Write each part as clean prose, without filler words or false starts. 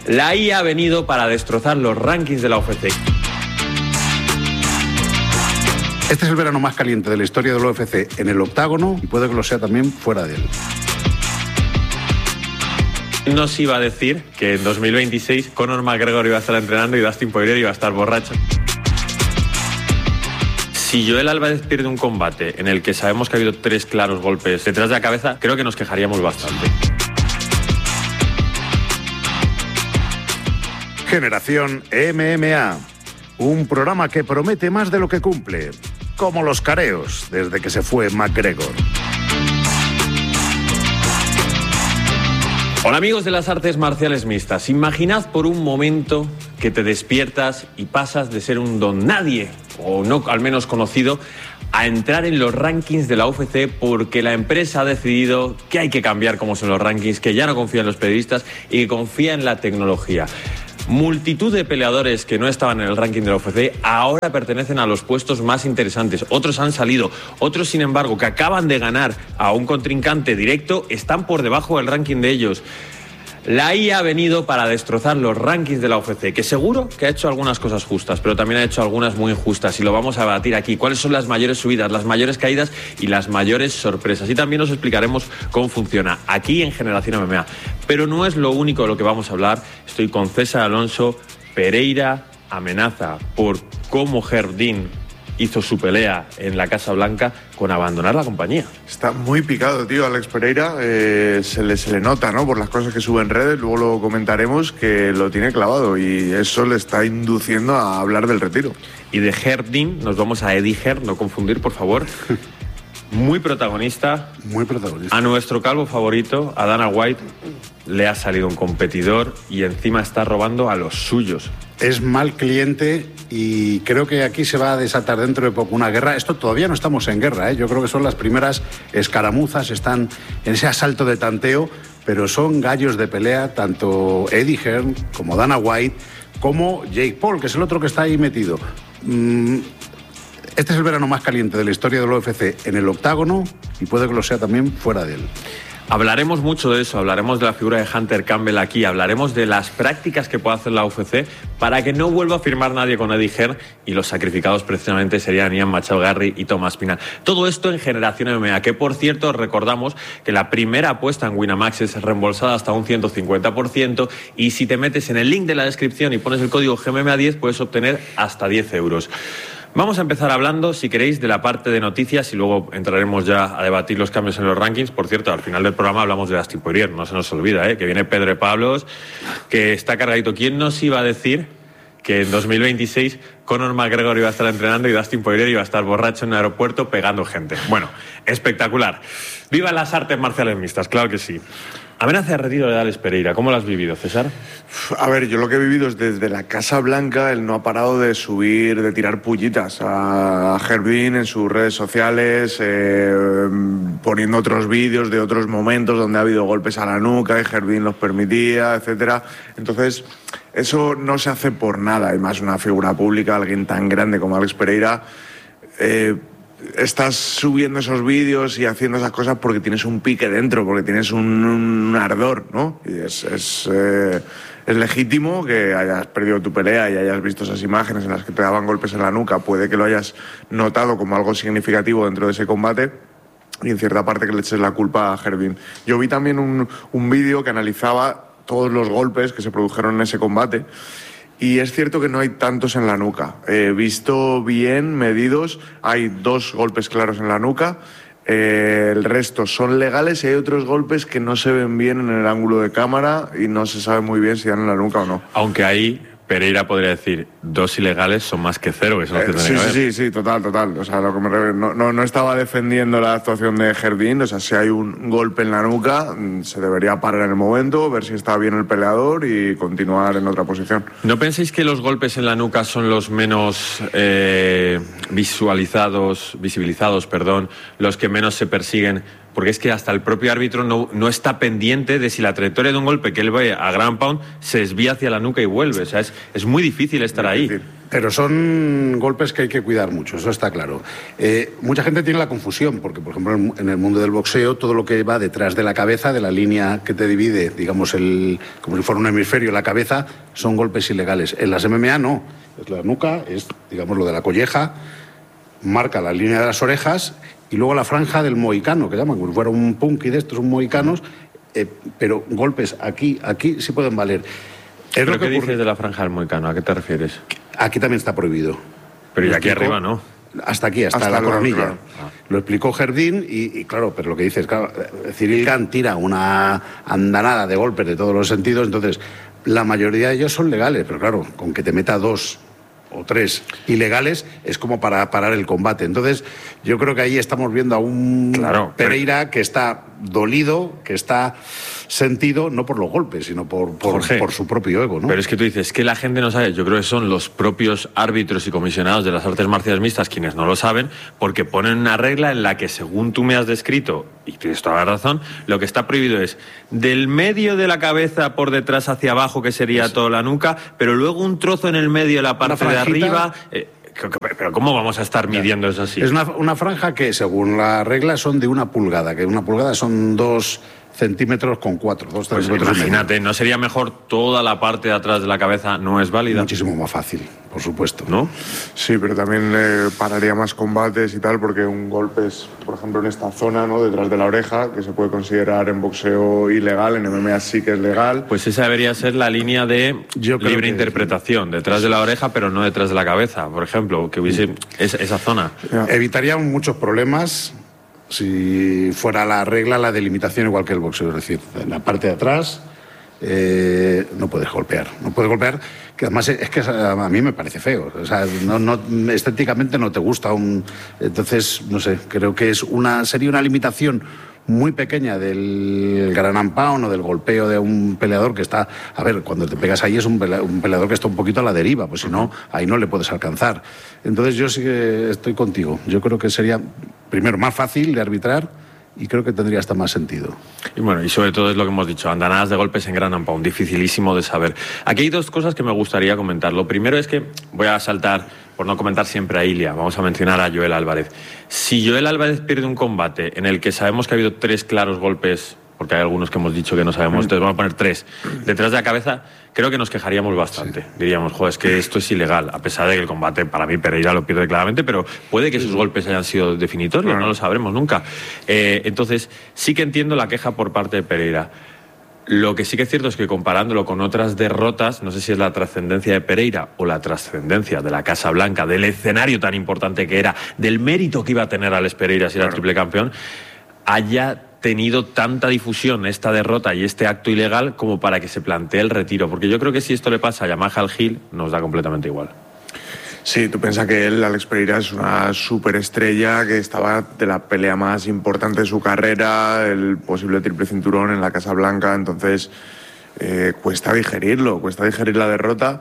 La IA ha venido para destrozar los rankings de la UFC. Este es el verano más caliente de la historia de la UFC en el octágono y puede que lo sea también fuera de él. Nos iba a decir que en 2026 Conor McGregor iba a estar entrenando y Dustin Poirier iba a estar borracho. Si Joel Álvarez pierde un combate en el que sabemos que ha habido 3 claros golpes detrás de la cabeza, creo que nos quejaríamos bastante. Generación MMA, un programa que promete más de lo que cumple, como los careos desde que se fue McGregor. Hola amigos de las artes marciales mixtas, imaginad por un momento que te despiertas y pasas de ser un don nadie, o no al menos conocido, a entrar en los rankings de la UFC porque la empresa ha decidido que hay que cambiar cómo son los rankings, que ya no confía en los periodistas y que confía en la tecnología. Multitud de peleadores que no estaban en el ranking de la UFC ahora pertenecen a los puestos más interesantes. Otros han salido, otros sin embargo que acaban de ganar a un contrincante directo están por debajo del ranking de ellos. La IA ha venido para destrozar los rankings de la UFC, que seguro que ha hecho algunas cosas justas, pero también ha hecho algunas muy injustas y lo vamos a debatir aquí. ¿Cuáles son las mayores subidas, las mayores caídas y las mayores sorpresas? Y también os explicaremos cómo funciona aquí en Generación MMA. Pero no es lo único de lo que vamos a hablar. Estoy con César Alonso. Pereira amenaza por cómo Herb Dean hizo su pelea en la Casa Blanca con abandonar la compañía. Está muy picado, tío, Alex Pereira. Se le nota, ¿no? Por las cosas que sube en redes, luego lo comentaremos, que lo tiene clavado y eso le está induciendo a hablar del retiro. Y de Herb Dean nos vamos a Eddie Hearn, no confundir, por favor. Muy protagonista. Muy protagonista. A nuestro calvo favorito, a Dana White, le ha salido un competidor y encima está robando a los suyos. Es mal cliente y creo que aquí se va a desatar dentro de poco una guerra. Esto todavía no estamos en guerra, ¿eh? Yo creo que son las primeras escaramuzas, están en ese asalto de tanteo, pero son gallos de pelea, tanto Eddie Hearn como Dana White, como Jake Paul, que es el otro que está ahí metido. Este es el verano más caliente de la historia de la UFC en el octágono y puede que lo sea también fuera de él. Hablaremos mucho de eso, hablaremos de la figura de Hunter Campbell aquí, hablaremos de las prácticas que puede hacer la UFC para que no vuelva a firmar nadie con Eddie Hearn y los sacrificados precisamente serían Ian Machado Garry y Thomas Pinal. Todo esto en Generación MMA, que por cierto recordamos que la primera apuesta en Winamax es reembolsada hasta un 150% y si te metes en el link de la descripción y pones el código GMMA10 puedes obtener hasta 10 euros. Vamos a empezar hablando, si queréis, de la parte de noticias y luego entraremos ya a debatir los cambios en los rankings. Por cierto, al final del programa hablamos de Dustin Poirier, no se nos olvida, que viene Pedro Pablos, que está cargadito. ¿Quién nos iba a decir que en 2026 Conor McGregor iba a estar entrenando y Dustin Poirier iba a estar borracho en el aeropuerto pegando gente? Bueno, espectacular. ¡Viva las artes marciales mixtas! Claro que sí. Amenaza de retiro de Alex Pereira, ¿cómo lo has vivido, César? A ver, yo lo que he vivido es desde la Casa Blanca, él no ha parado de subir, de tirar pullitas a Herb Dean en sus redes sociales, poniendo otros vídeos de otros momentos donde ha habido golpes a la nuca y Herb Dean los permitía, etcétera. Entonces, eso no se hace por nada, y más una figura pública, alguien tan grande como Alex Pereira, estás subiendo esos vídeos y haciendo esas cosas porque tienes un pique dentro, porque tienes un ardor, ¿no? Y es legítimo que hayas perdido tu pelea y hayas visto esas imágenes en las que te daban golpes en la nuca. Puede que lo hayas notado como algo significativo dentro de ese combate y en cierta parte que le eches la culpa a Herb Dean. Yo vi también un vídeo que analizaba todos los golpes que se produjeron en ese combate. Y es cierto que no hay tantos en la nuca. Visto bien, medidos, hay 2 golpes claros en la nuca. El resto son legales y hay otros golpes que no se ven bien en el ángulo de cámara y no se sabe muy bien si dan en la nuca o no. Aunque ahí Pereira podría decir 2 ilegales son más que 0. Eso es lo que tiene que ver. Sí, total. O sea, lo que no estaba defendiendo la actuación de Herb Dean. O sea, si hay un golpe en la nuca, se debería parar en el momento, ver si está bien el peleador y continuar en otra posición. ¿No pensáis que los golpes en la nuca son los menos visibilizados, los que menos se persiguen? porque es que hasta el propio árbitro no está pendiente de si la trayectoria de un golpe que él ve a ground pound se desvía hacia la nuca y vuelve. O sea, es muy difícil estar ahí. Pero son golpes que hay que cuidar mucho, eso está claro. Mucha gente tiene la confusión, porque, por ejemplo, en el mundo del boxeo, todo lo que va detrás de la cabeza, de la línea que te divide, digamos, como si fuera un hemisferio, la cabeza, son golpes ilegales. En las MMA no. Es la nuca, es, digamos, lo de la colleja, marca la línea de las orejas y luego la franja del mohicano, que llaman, como si fuera un punky de estos, un mohicanos, pero golpes aquí sí pueden valer. ¿Pero qué dices de la franja del mohicano? ¿A qué te refieres? Aquí también está prohibido. Pero y aquí arriba no. Hasta aquí, hasta la coronilla. Claro. Lo explicó Jardín y claro, pero lo que dices, claro, Cyril Gane tira una andanada de golpes de todos los sentidos, entonces la mayoría de ellos son legales, pero claro, con que te meta 2 o 3 ilegales es como para parar el combate. Entonces yo creo que ahí estamos viendo a un Pereira que está dolido, que está sentido no por los golpes, sino por su propio ego, ¿no? Pero es que tú dices que la gente no sabe. Yo creo que son los propios árbitros y comisionados de las artes marciales mixtas quienes no lo saben, porque ponen una regla en la que, según tú me has descrito, y tienes toda la razón, lo que está prohibido es del medio de la cabeza por detrás hacia abajo, que sería toda la nuca, pero luego un trozo en el medio de la parte de arriba. Pero ¿cómo vamos a estar midiendo eso así? Es una franja que, según la regla, son de 1 pulgada, que 1 pulgada son 2 centímetros con 4. Pues imagínate, ¿no sería mejor toda la parte de atrás de la cabeza no es válida? Muchísimo más fácil, por supuesto. ¿No? Sí, pero también pararía más combates y tal, porque un golpe es, por ejemplo, en esta zona, ¿no?, detrás de la oreja, que se puede considerar en boxeo ilegal, en MMA sí que es legal. Pues esa debería ser la línea de libre interpretación, detrás de la oreja, pero no detrás de la cabeza, por ejemplo, que hubiese esa zona. Evitarían muchos problemas si fuera la regla la delimitación igual que el boxeo, es decir, en la parte de atrás no puedes golpear, que además es que a mí me parece feo, o sea, estéticamente no te gusta entonces, no sé, creo que sería una limitación muy pequeña del gran pound o del golpeo de un peleador que está, a ver, cuando te pegas ahí es un peleador que está un poquito a la deriva, pues si no, ahí no le puedes alcanzar. Entonces yo sí que estoy contigo, yo creo que sería, primero, más fácil de arbitrar y creo que tendría hasta más sentido. Y bueno, y sobre todo es lo que hemos dicho, andanadas de golpes en gran pound, dificilísimo de saber. Aquí hay 2 cosas que me gustaría comentar. Lo primero es que voy a saltar, por no comentar siempre a Ilia, vamos a mencionar a Joel Álvarez. Si Joel Álvarez pierde un combate en el que sabemos que ha habido 3 claros golpes, porque hay algunos que hemos dicho que no sabemos, entonces vamos a poner 3 detrás de la cabeza, creo que nos quejaríamos bastante. Sí. Diríamos, joder, es que esto es ilegal, a pesar de que el combate, para mí, Pereira lo pierde claramente, pero puede que esos golpes hayan sido definitorios, no lo sabremos nunca. Entonces, sí que entiendo la queja por parte de Pereira. Lo que sí que es cierto es que, comparándolo con otras derrotas, no sé si es la trascendencia de Pereira o la trascendencia de la Casa Blanca, del escenario tan importante que era, del mérito que iba a tener Alex Pereira si era triple campeón, haya tenido tanta difusión esta derrota y este acto ilegal como para que se plantee el retiro. Porque yo creo que si esto le pasa a Yamaha al Gil, nos da completamente igual. Sí, tú piensas que Alex Pereira es una superestrella que estaba de la pelea más importante de su carrera, el posible triple cinturón en la Casa Blanca, entonces cuesta digerir la derrota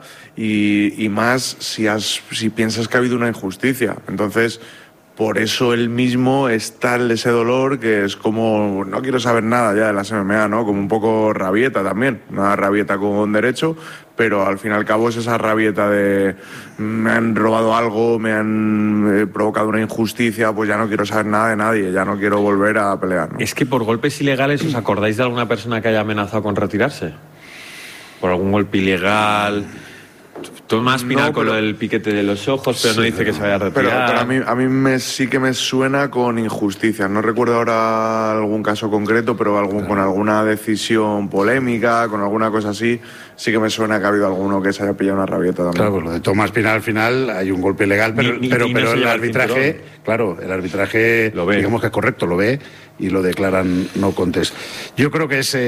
y más si piensas que ha habido una injusticia. Entonces, por eso él mismo está en ese dolor que es como, no quiero saber nada ya de las MMA, ¿no? Como un poco rabieta también, una rabieta con derecho, pero al fin y al cabo es esa rabieta de me han robado algo, me han provocado una injusticia, pues ya no quiero saber nada de nadie, ya no quiero volver a pelear, ¿no? Es que por golpes ilegales, ¿os acordáis de alguna persona que haya amenazado con retirarse? ¿Por algún golpe ilegal? Tomás Pinal con lo del piquete de los ojos, pero sí, no dice que se vaya a retirar. Pero a mí sí que me suena con injusticia. No recuerdo ahora algún caso concreto, pero con alguna decisión polémica, con alguna cosa así, sí que me suena que ha habido alguno que se haya pillado una rabieta también. Claro, pues lo de Tomás Pinal al final hay un golpe ilegal, pero el arbitraje, el arbitraje, lo ve, digamos que es correcto, lo ve y lo declaran no contest. Yo creo que es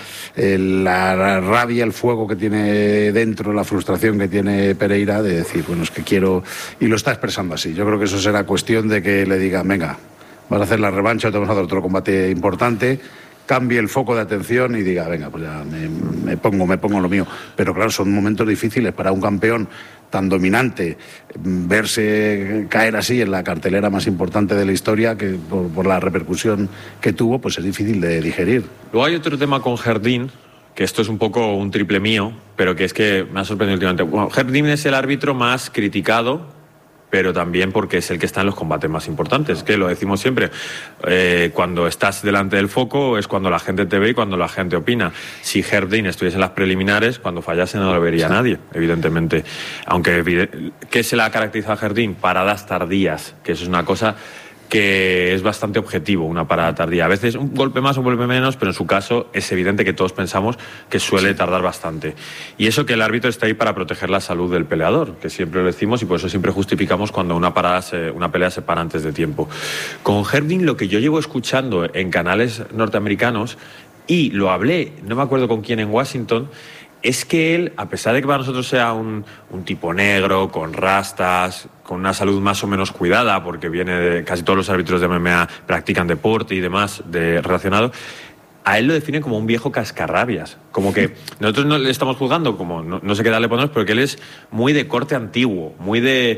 la rabia, el fuego que tiene dentro, la frustración que tiene Pereira de decir, bueno, es que quiero, y lo está expresando así. Yo creo que eso será cuestión de que le digan, venga, vas a hacer la revancha, te vamos a dar otro combate importante, cambie el foco de atención y diga, venga, pues ya me pongo lo mío. Pero claro, son momentos difíciles para un campeón tan dominante, verse caer así en la cartelera más importante de la historia, que por la repercusión que tuvo, pues es difícil de digerir. Luego hay otro tema con Jardín, que esto es un poco un triple mío, pero que es que me ha sorprendido últimamente. Bueno, Jardín es el árbitro más criticado, pero también porque es el que está en los combates más importantes, que lo decimos siempre. Cuando estás delante del foco es cuando la gente te ve y cuando la gente opina. Si Jardín estuviese en las preliminares, cuando fallase no lo vería nadie, evidentemente. Aunque, ¿qué se la caracteriza a Jardín? Paradas tardías, que eso es una cosa que es bastante objetivo, una parada tardía. A veces un golpe más o un golpe menos, pero en su caso es evidente que todos pensamos que suele tardar bastante. Y eso que el árbitro está ahí para proteger la salud del peleador, que siempre lo decimos y por eso siempre justificamos cuando una pelea se para antes de tiempo. Con Jardín, lo que yo llevo escuchando en canales norteamericanos, y lo hablé, no me acuerdo con quién en Washington, es que él, a pesar de que para nosotros sea un tipo negro, con rastas, con una salud más o menos cuidada, porque viene de casi todos los árbitros de MMA practican deporte y demás relacionado, a él lo define como un viejo cascarrabias. Como que nosotros no le estamos juzgando, como no sé qué darle ponemos, porque él es muy de corte antiguo, muy de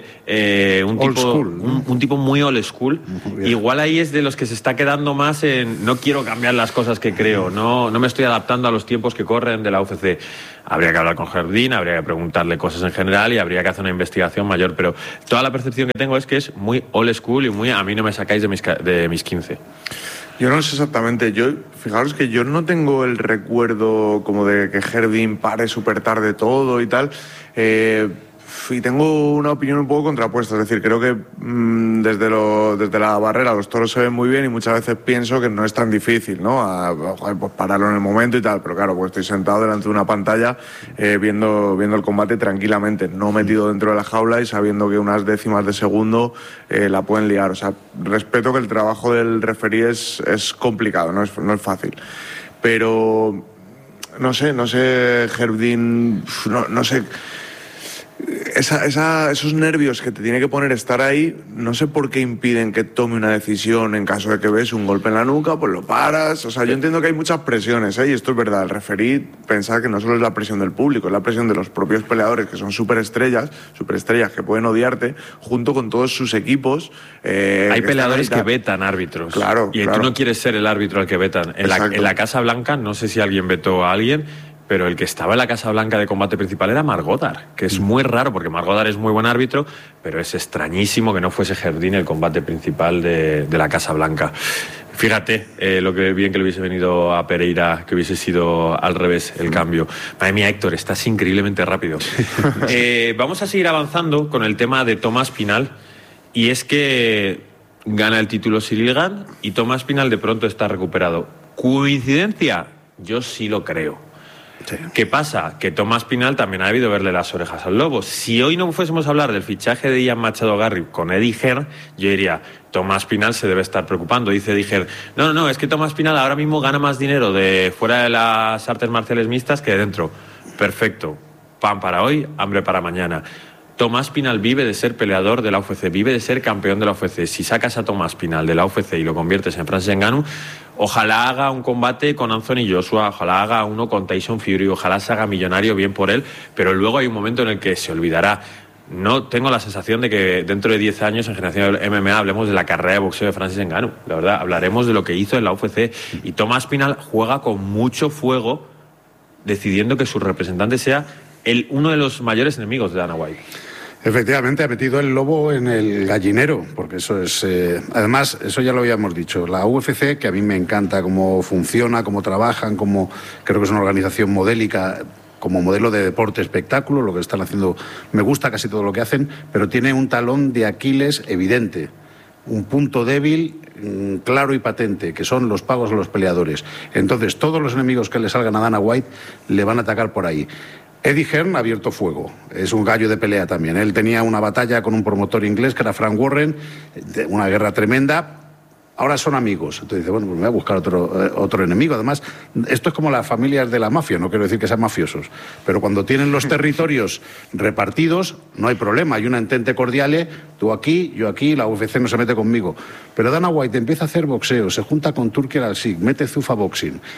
un tipo muy old school. Igual ahí es de los que se está quedando más en no quiero cambiar las cosas que creo, no me estoy adaptando a los tiempos que corren de la UFC. Habría que hablar con Jardín, habría que preguntarle cosas en general y habría que hacer una investigación mayor, pero toda la percepción que tengo es que es muy old school y muy a mí no me sacáis de mis 15. Yo no sé exactamente, fijaros que yo no tengo el recuerdo como de que Jardín pare súper tarde todo y tal, y tengo una opinión un poco contrapuesta, es decir, creo que desde la barrera los toros se ven muy bien y muchas veces pienso que no es tan difícil, ¿no? Pues pararlo en el momento y tal, pero claro, pues estoy sentado delante de una pantalla viendo el combate tranquilamente, no metido dentro de la jaula y sabiendo que unas décimas de segundo la pueden liar. O sea, respeto que el trabajo del referí es complicado, no es fácil, pero no sé, Jardín, no sé. Esos nervios que te tiene que poner estar ahí, no sé por qué impiden que tome una decisión en caso de que ves un golpe en la nuca, pues lo paras. O sea, yo entiendo que hay muchas presiones, y esto es verdad. El referí, pensar que no solo es la presión del público, es la presión de los propios peleadores, que son superestrellas que pueden odiarte, junto con todos sus equipos. Hay peleadores que vetan árbitros. Claro, y tú no quieres ser el árbitro al que vetan. En la Casa Blanca, no sé si alguien vetó a alguien, pero el que estaba en la Casa Blanca de combate principal era Marc Goddard, que es muy raro porque Marc Goddard es muy buen árbitro, pero es extrañísimo que no fuese Jardín el combate principal de la Casa Blanca. Fíjate lo que bien que le hubiese venido a Pereira, que hubiese sido al revés el cambio. Madre mía, Héctor, estás increíblemente rápido. Vamos a seguir avanzando con el tema de Tomás Pinal, y es que gana el título Ciryl Gane y Tomás Pinal de pronto está recuperado. ¿Coincidencia? Yo sí lo creo. Sí. ¿Qué pasa? Que Tomás Pinal también ha debido verle las orejas al lobo. Si hoy no fuésemos a hablar del fichaje de Ian Machado Garry con Eddie Hearn, yo diría, Tomás Pinal se debe estar preocupando. Dice Eddie Hearn, no, es que Tomás Pinal ahora mismo gana más dinero de fuera de las artes marciales mixtas que de dentro. Perfecto. Pan para hoy, hambre para mañana. Tomás Pinal vive de ser peleador de la UFC, vive de ser campeón de la UFC. Si sacas a Tomás Pinal de la UFC y lo conviertes en Francis Ngannou, ojalá haga un combate con Anthony Joshua, ojalá haga uno con Tyson Fury, ojalá se haga millonario, bien por él, pero luego hay un momento en el que se olvidará. No tengo la sensación de que dentro de 10 años en Generación MMA hablemos de la carrera de boxeo de Francis Ngannou. La verdad, hablaremos de lo que hizo en la UFC. Y Tomás Pinal juega con mucho fuego, decidiendo que su representante sea uno de los mayores enemigos de Dana White. Efectivamente, ha metido el lobo en el gallinero, porque eso es... además, eso ya lo habíamos dicho, la UFC, que a mí me encanta cómo funciona, cómo trabajan, creo que es una organización modélica, como modelo de deporte espectáculo, lo que están haciendo, me gusta casi todo lo que hacen, pero tiene un talón de Aquiles evidente, un punto débil claro y patente, que son los pagos a los peleadores. Entonces, todos los enemigos que le salgan a Dana White le van a atacar por ahí. Eddie Hearn ha abierto fuego, es un gallo de pelea también. Él tenía una batalla con un promotor inglés que era Frank Warren, una guerra tremenda. Ahora son amigos. Entonces dice, bueno, pues me voy a buscar otro enemigo. Además, esto es como las familias de la mafia, no quiero decir que sean mafiosos, pero cuando tienen los territorios repartidos, no hay problema, hay una entente cordiale, tú aquí, yo aquí, la UFC no se mete conmigo. Pero Dana White empieza a hacer boxeo, se junta con Turki Al-Sheikh, mete Zuffa Boxing.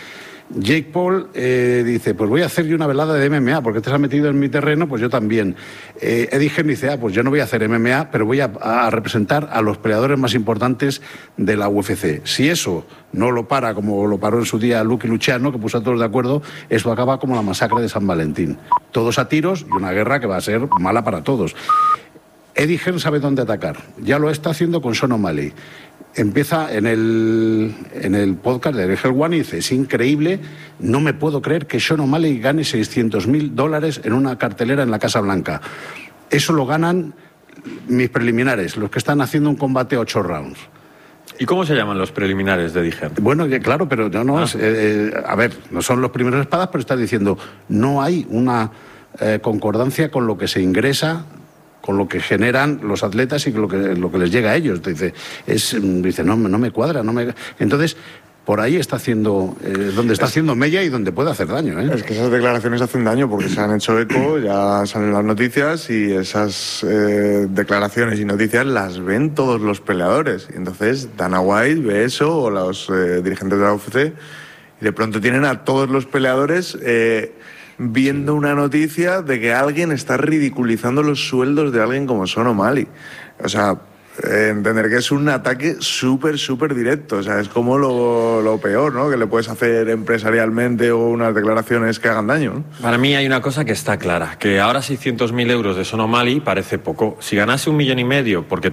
Jake Paul dice, pues voy a hacer yo una velada de MMA, porque te has metido en mi terreno, pues yo también. Eddie Hearn dice, pues yo no voy a hacer MMA, pero voy a representar a los peleadores más importantes de la UFC. Si eso no lo para, como lo paró en su día Lucky Luciano, que puso a todos de acuerdo, eso acaba como la masacre de San Valentín. Todos a tiros y una guerra que va a ser mala para todos. Eddie Hearn sabe dónde atacar. Ya lo está haciendo con Sean O'Malley. Empieza en el podcast de Hell One y dice, es increíble, no me puedo creer que Sean O'Malley gane $600,000 en una cartelera en la Casa Blanca. Eso lo ganan mis preliminares, los que están haciendo un combate 8 rounds. ¿Y cómo se llaman los preliminares de Eddie Hearn? Bueno, claro, pero no, a ver, no son los primeros espadas, pero está diciendo, no hay una concordancia con lo que se ingresa, con lo que generan los atletas y lo que les llega a ellos. Dice, no me cuadra, Entonces, por ahí está haciendo, donde está haciendo mella y donde puede hacer daño. Es que esas declaraciones hacen daño porque se han hecho eco, ya salen las noticias y esas declaraciones y noticias las ven todos los peleadores. Y entonces Dana White ve eso, o los dirigentes de la UFC, y de pronto tienen a todos los peleadores viendo una noticia de que alguien está ridiculizando los sueldos de alguien como Sean O'Malley. O sea, entender que es un ataque súper directo. O sea, es como lo peor, ¿no?, que le puedes hacer empresarialmente, o unas declaraciones que hagan daño, ¿no? Para mí hay una cosa que está clara, que ahora 600.000 euros de Sean O'Malley parece poco. Si ganase 1,5 millones porque